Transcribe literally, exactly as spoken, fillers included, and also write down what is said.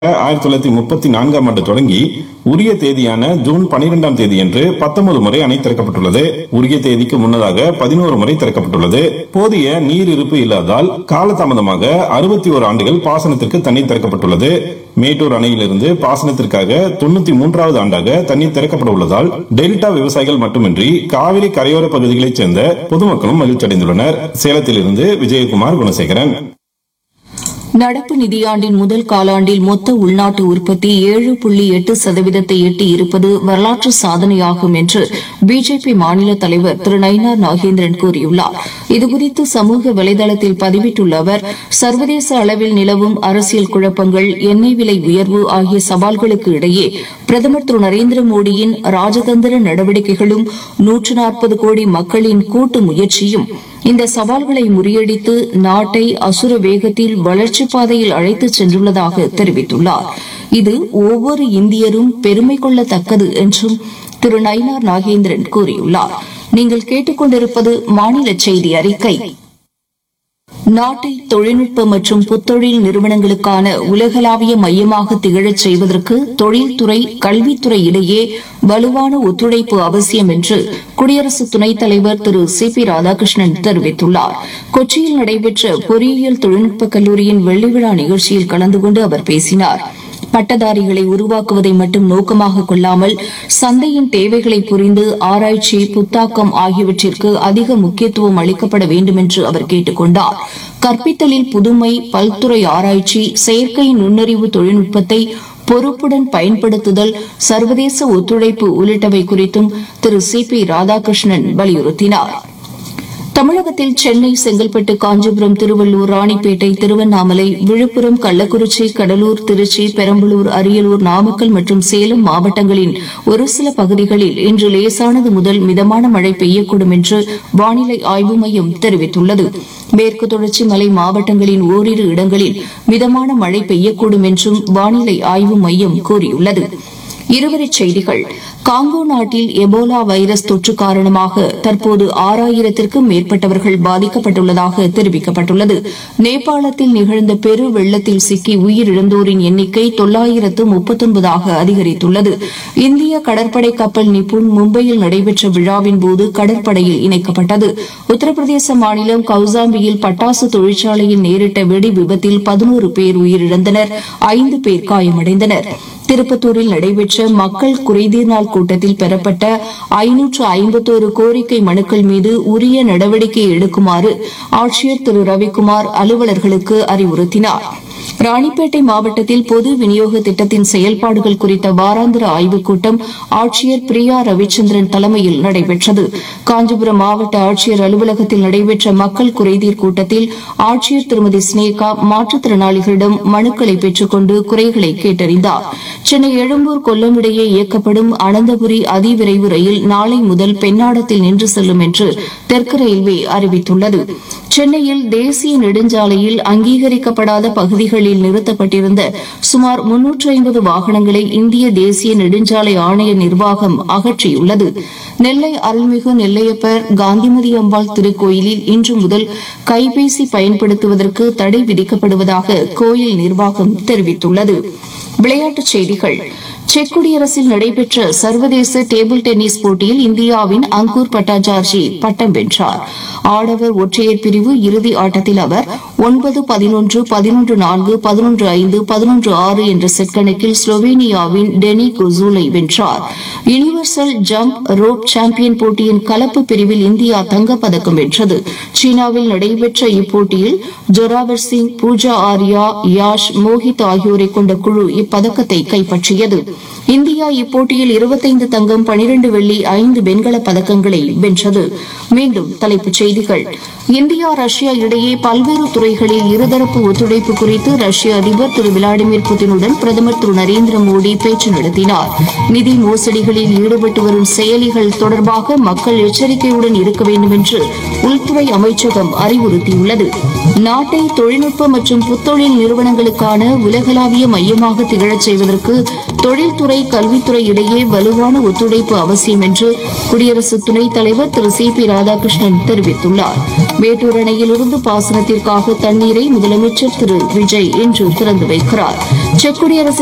ஆயிரத்தி தொள்ளாயிரத்தி முப்பத்தி நான்காம் ஆண்டு தொடங்கி உரிய தேதியான ஜூன் பனிரெண்டாம் தேதி என்று பத்தொன்பது முறை அணை திறக்கப்பட்டுள்ளது. உரிய தேதிக்கு முன்னதாக பதினோரு முறை திறக்கப்பட்டுள்ளது. போதிய நீர் இருப்பு இல்லாதால் காலதாமதமாக அறுபத்தி ஓரு ஆண்டுகள் பாசனத்திற்கு தண்ணீர் திறக்கப்பட்டுள்ளது. மேட்டூர் அணையிலிருந்து பாசனத்திற்காக தொண்ணூத்தி மூன்றாவது ஆண்டாக தண்ணீர் திறக்கப்பட உள்ளதால் டெல்டா விவசாயிகள் மட்டுமின்றி காவிரி கரையோர பகுதிகளைச் சேர்ந்த பொதுமக்களும் மகிழ்ச்சி அடைந்துள்ளனர். சேலத்திலிருந்து விஜயகுமார் குணசேகரன். நடப்பு நிதியாண்டின் முதல் காலாண்டில் மொத்த உள்நாட்டு உற்பத்தி ஏழு புள்ளி எட்டு சதவீதத்தை எட்டி இருப்பது வரலாற்று சாதனையாகும் என்று பிஜேபி மாநில தலைவர் திரு நயினார் நாகேந்திரன் கூறியுள்ளார். இதுகுறித்து சமூக வலைதளத்தில் பதிவிட்டுள்ள அவர், சர்வதேச அளவில் நிலவும் அரசியல் குழப்பங்கள், எண்ணெய் விலை உயர்வு ஆகிய சவால்களுக்கு இடையே பிரதமர் திரு நரேந்திர மோடியின் ராஜதந்திர நடவடிக்கைகளும் நூற்று நாற்பது கோடி மக்களின் கூட்டு முயற்சியும் இந்த சவால்களை முறியடித்து நாட்டை அசுர வேகத்தில் வளர்ச்சிப் பாதையில் அழைத்துச் சென்றுள்ளதாக தெரிவித்துள்ளார். இது ஒவ்வொரு இந்தியரும் பெருமை கொள்ளத்தக்கது என்றும் திரு நயினார் நாகேந்திரன் கூறியுள்ளார். நீங்கள் கேட்டுக் கொண்டிருப்பது மாநில செய்தி அறிக்கை. நாட்டை தொழில்நுட்ப மற்றும் புத்தொழில் நிறுவனங்களுக்கான உலகளாவிய மையமாக திகழச் செய்வதற்கு தொழில்துறை, கல்வித்துறை இடையே வலுவான ஒத்துழைப்பு அவசியம் என்று குடியரசு துணைத் தலைவர் திரு சி பி ராதாகிருஷ்ணன் தெரிவித்துள்ளார். கொச்சியில் நடைபெற்ற பொறியியல் தொழில்நுட்பக் கல்லூரியின் வெள்ளிவிழா நிகழ்ச்சியில் கலந்து கொண்டு அவர் பேசினார். பட்டதாரிகளை உருவாக்குவதை மட்டும் நோக்கமாக கொள்ளாமல் சந்தையின் தேவைகளை புரிந்து ஆராய்ச்சி, புத்தாக்கம் ஆகியவற்றிற்கு அதிக முக்கியத்துவம் அளிக்கப்பட வேண்டும் என்று அவர் கேட்டுக் கொண்டார். கற்பித்தலில் புதுமை, பல்துறை ஆராய்ச்சி, செயற்கை நுண்ணறிவு தொழில்நுட்பத்தை பொறுப்புடன் பயன்படுத்துதல், சர்வதேச ஒத்துழைப்பு உள்ளிட்டவை குறித்தும் திரு சி பி ராதாகிருஷ்ணன் வலியுறுத்தினார். தமிழகத்தில் சென்னை, செங்கல்பட்டு, காஞ்சிபுரம், திருவள்ளூர், ராணிப்பேட்டை, திருவண்ணாமலை, விழுப்புரம், கள்ளக்குறிச்சி, கடலூர், திருச்சி, பெரம்பலூர், அரியலூர், நாமக்கல் மற்றும் சேலம் மாவட்டங்களின் ஒரு சில பகுதிகளில் இன்று லேசானது முதல் மிதமான மழை பெய்யக்கூடும் என்று வானிலை ஆய்வு மையம் தெரிவித்துள்ளது. மேற்கு தொடர்ச்சி மலை மாவட்டங்களின் ஓரிரு இடங்களில் மிதமான மழை பெய்யக்கூடும் என்றும் வானிலை ஆய்வு மையம் கூறியுள்ளது. இருவரிச் செய்திகள். காங்கோ நாட்டில் எபோலா வைரஸ் தொற்று காரணமாக தற்போது ஆறாயிரத்திற்கும் மேற்பட்டவர்கள் பாதிக்கப்பட்டுள்ளதாக தெரிவிக்கப்பட்டுள்ளது. நேபாளத்தில் நிகழ்ந்த பெரு வெள்ளத்தில் சிக்கி உயிரிழந்தோரின் எண்ணிக்கை தொள்ளாயிரத்து முப்பத்தொன்பதாக அதிகரித்துள்ளது. இந்திய கடற்படை கப்பல் நிப்புண் மும்பையில் நடைபெற்ற விழாவின்போது கடற்படையில் இணைக்கப்பட்டது. உத்தரப்பிரதேச மாநிலம் கௌசாம்பியில் பட்டாசு தொழிற்சாலையில் நேரிட்ட வெடி விபத்தில் பதினோரு பேர் உயிரிழந்தனர், ஐந்து பேர் காயமடைந்தனர். திருப்பத்தூரில் நடைபெற்ற மக்கள் குறைதீர் நாள் கூட்டத்தில் பெறப்பட்ட ஐநூற்று ஐம்பத்தோரு கோரிக்கை மனுக்கள் மீது உரிய நடவடிக்கை எடுக்குமாறு ஆட்சியர் திரு ரவிக்குமார் அலுவலர்களுக்கு அறிவுறுத்தினார். ராணிப்பேட்டை மாவட்டத்தில் பொது விநியோக திட்டத்தின் செயல்பாடுகள் குறித்த வாராந்திர ஆய்வுக் கூட்டம் ஆட்சியர் பிரியா ரவிச்சந்திரன் தலைமையில் நடைபெற்றது. காஞ்சிபுரம் மாவட்ட ஆட்சியர் அலுவலகத்தில் நடைபெற்ற மக்கள் குறைதீர் கூட்டத்தில் ஆட்சியர் திருமதி ஸ்னேகா மாற்றுத்திறனாளிகளிடம் மனுக்களை பெற்றுக் கொண்டு குறைகளை கேட்டறிந்தார். சென்னை எழும்பூர் கொல்லம் இடையே இயக்கப்படும் அனந்தபுரி அதிவிரைவு ரயில் நாளை முதல் பெண்ணாடத்தில் நின்று செல்லும் என்று தெற்கு ரயில்வே அறிவித்துள்ளது. சென்னையில் தேசிய நெடுஞ்சாலையில் அங்கீகரிக்கப்படாத பகுதிகளில் நிறுத்தப்பட்டிருந்த சுமார் முன்னூற்று ஐம்பது வாகனங்களை இந்திய தேசிய நெடுஞ்சாலை ஆணைய நிர்வாகம் அகற்றியுள்ளது. நெல்லை அருள்மிகு நெல்லையப்பர் காந்திமதி அம்பாள் திருக்கோயிலில் இன்று முதல் கைபேசி பயன்படுத்துவதற்கு தடை விதிக்கப்படுவதாக கோயில் நிர்வாகம் தெரிவித்துள்ளது. விளையாட்டுச் செய்திகள். செக் குடியரசில் நடைபெற்ற சர்வதேச டேபிள் டென்னிஸ் போட்டியில் இந்தியாவின் அங்கூர் பட்டாச்சார்ஜி பட்டம் வென்றார். ஆடவர் ஒற்றையர் பிரிவு இறுதி ஆட்டத்தில் அவர் ஒன்பது பதினொன்று, பதினொன்று நான்கு, பதினொன்று ஐந்து, பதினொன்று ஆறு என்ற செட் கணக்கில் ஸ்லோவேனியாவின் டெனி குசூலை வென்றார். யுனிவர்சல் ஜம்ப் ரோப் சாம்பியன் போட்டியின் கலப்பு பிரிவில் இந்தியா தங்கப்பதக்கம் வென்றது. சீனாவில் நடைபெற்ற இப்போட்டியில் ஜொராவர் சிங், பூஜா ஆர்யா, யாஷ், மோஹித் ஆகியோரை கொண்ட குழு இப்பதக்கத்தை கைப்பற்றியது. இந்தியா இப்போட்டியில் இருபத்தைந்து தங்கம், பனிரண்டு வெள்ளி, ஐந்து வெண்கலப் பதக்கங்களை வென்றது. மீண்டும் தலைப்புச் செய்திகள். இந்தியா ரஷ்யா இடையே பல்வேறு துறைகளில் இருதரப்பு ஒத்துழைப்பு குறித்து ரஷ்ய அதிபர் திரு விளாடிமிர் புட்டினுடன் பிரதமர் திரு நரேந்திர மோடி பேச்சு நடத்தினார். நிதி மோசடிகளில் ஈடுபட்டு வரும் செயலிகள் தொடர்பாக மக்கள் எச்சரிக்கையுடன் இருக்க வேண்டும் என்று உள்துறை அமைச்சகம் அறிவுறுத்தியுள்ளது. நாட்டை தொழில்நுட்ப மற்றும் புத்தொழில் நிறுவனங்களுக்கான உலகளாவிய மையமாக திகழச் செய்வதற்கு தொழில்துறை, கல்வித்துறை இடையே வலுவான ஒத்துழைப்பு அவசியம் என்று குடியரசு துணைத் தலைவர் திரு சி பி ராதாகிருஷ்ணன் தெரிவித்துள்ளார். மேட்டூர் அணையிலிருந்து பாசனத்திற்காக தண்ணீரை முதலமைச்சர் திரு விஜய் இன்று திறந்து வைக்கிறார். செக் குடியரசு